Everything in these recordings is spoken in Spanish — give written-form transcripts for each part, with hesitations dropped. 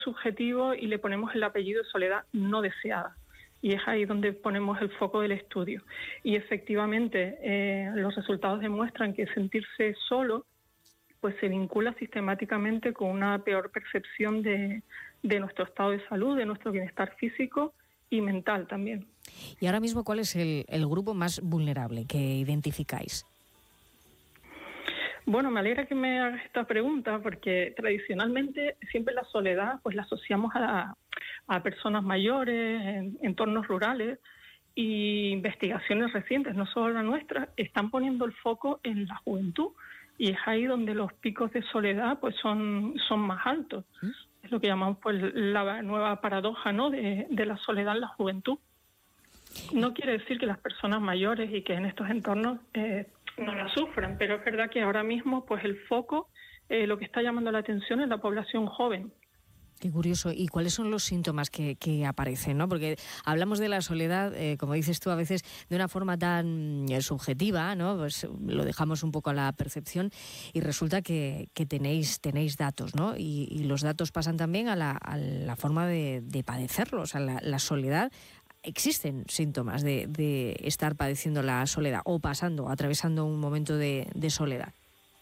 subjetivo y le ponemos el apellido de soledad no deseada. Y es ahí donde ponemos el foco del estudio. Y efectivamente, los resultados demuestran que sentirse solo pues se vincula sistemáticamente con una peor percepción de nuestro estado de salud, de nuestro bienestar físico y mental también. Y ahora mismo, ¿cuál es el grupo más vulnerable que identificáis? Bueno, me alegra que me hagas esta pregunta porque tradicionalmente siempre la soledad pues la asociamos a personas mayores, en entornos rurales, y investigaciones recientes, no solo la nuestra, están poniendo el foco en la juventud y es ahí donde los picos de soledad pues son más altos. Es lo que llamamos pues la nueva paradoja, ¿no?, de la soledad en la juventud. No quiere decir que las personas mayores y que en estos entornos no la sufran, pero es verdad que ahora mismo pues el foco, lo que está llamando la atención es la población joven. Qué curioso. ¿Y cuáles son los síntomas que aparecen, ¿no? Porque hablamos de la soledad, como dices tú, a veces de una forma tan subjetiva, ¿no? Pues lo dejamos un poco a la percepción y resulta que tenéis datos, ¿no? Y los datos pasan también a la forma de padecerlo. O sea, la soledad, existen síntomas de estar padeciendo la soledad o atravesando un momento de soledad.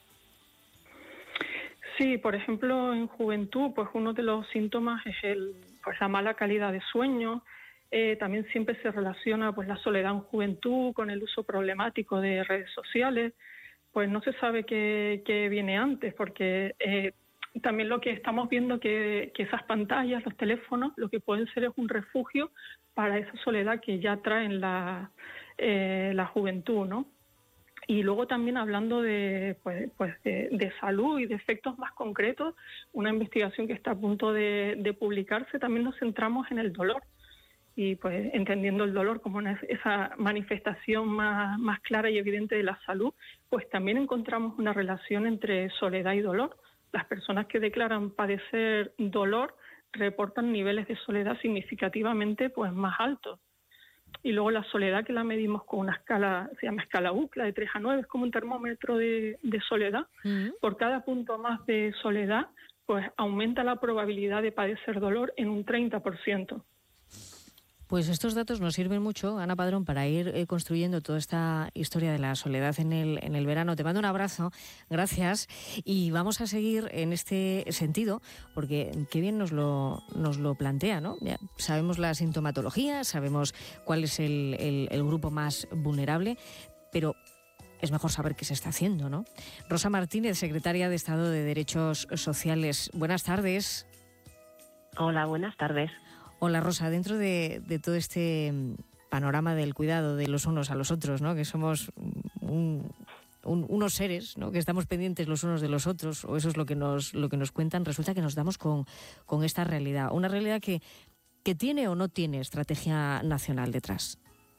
Sí, por ejemplo, en juventud, pues uno de los síntomas es la mala calidad de sueño. También siempre se relaciona pues la soledad en juventud con el uso problemático de redes sociales. Pues no se sabe qué viene antes, porque también lo que estamos viendo que esas pantallas, los teléfonos, lo que pueden ser es un refugio para esa soledad que ya traen la juventud, ¿no? Y luego también hablando de salud y de efectos más concretos, una investigación que está a punto de publicarse, también nos centramos en el dolor. Y pues entendiendo el dolor como esa manifestación más clara y evidente de la salud, pues también encontramos una relación entre soledad y dolor. Las personas que declaran padecer dolor reportan niveles de soledad significativamente pues más altos. Y luego la soledad, que la medimos con una escala, se llama escala UCLA, de 3 a 9, es como un termómetro de soledad. Por cada punto más de soledad, pues aumenta la probabilidad de padecer dolor en un 30%. Pues estos datos nos sirven mucho, Ana Padrón, para ir construyendo toda esta historia de la soledad en el verano. Te mando un abrazo, gracias, y vamos a seguir en este sentido, porque qué bien nos lo plantea, ¿no? Ya sabemos la sintomatología, sabemos cuál es el grupo más vulnerable, pero es mejor saber qué se está haciendo, ¿no? Rosa Martínez, secretaria de Estado de Derechos Sociales. Buenas tardes. Hola, buenas tardes. Hola, Rosa. Dentro de todo este panorama del cuidado de los unos a los otros, ¿no?, que somos unos seres, ¿no?, que estamos pendientes los unos de los otros, o eso es lo que nos cuentan, resulta que nos damos con esta realidad. Una realidad que tiene o no tiene estrategia nacional detrás.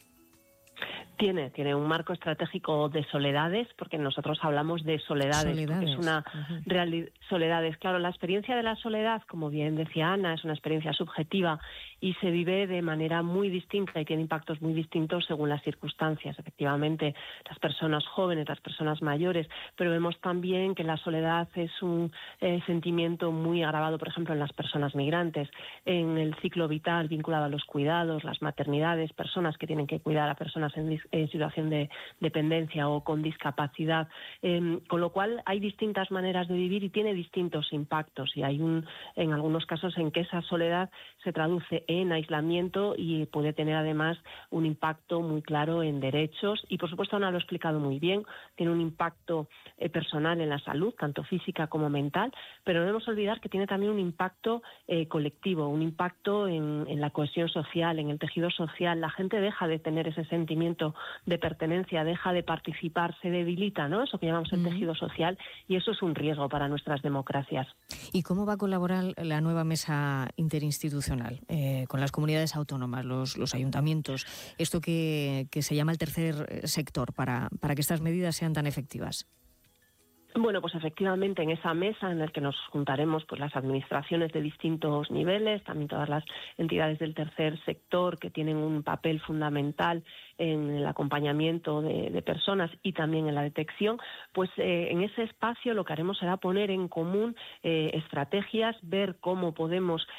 Tiene un marco estratégico de soledades, porque nosotros hablamos de soledades. Porque es una realidad. Soledades, claro, la experiencia de la soledad, como bien decía Ana, es una experiencia subjetiva y se vive de manera muy distinta y tiene impactos muy distintos según las circunstancias. Efectivamente, las personas jóvenes, las personas mayores, pero vemos también que la soledad es un sentimiento muy agravado, por ejemplo, en las personas migrantes, en el ciclo vital vinculado a los cuidados, las maternidades, personas que tienen que cuidar a personas en situación de dependencia o con discapacidad, con lo cual hay distintas maneras de vivir y tiene distintos impactos, y hay en algunos casos en que esa soledad se traduce en aislamiento y puede tener además un impacto muy claro en derechos y, por supuesto, Ana lo ha explicado muy bien, tiene un impacto personal en la salud, tanto física como mental, pero no debemos olvidar que tiene también un impacto colectivo, un impacto en la cohesión social, en el tejido social. La gente deja de tener ese sentimiento de pertenencia, deja de participar, se debilita, ¿no?, eso que llamamos el tejido social, y eso es un riesgo para nuestras democracias. ¿Y cómo va a colaborar la nueva mesa interinstitucional con las comunidades autónomas, los ayuntamientos, esto que se llama el tercer sector, para que estas medidas sean tan efectivas? Bueno, pues efectivamente en esa mesa en la que nos juntaremos pues las administraciones de distintos niveles, también todas las entidades del tercer sector que tienen un papel fundamental en el acompañamiento de personas y también en la detección, pues en ese espacio lo que haremos será poner en común estrategias, ver cómo podemos